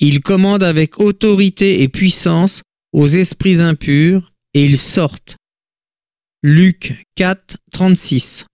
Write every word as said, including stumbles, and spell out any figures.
Il commande avec autorité et puissance aux esprits impurs, et ils sortent. Luc quatre, trente-six.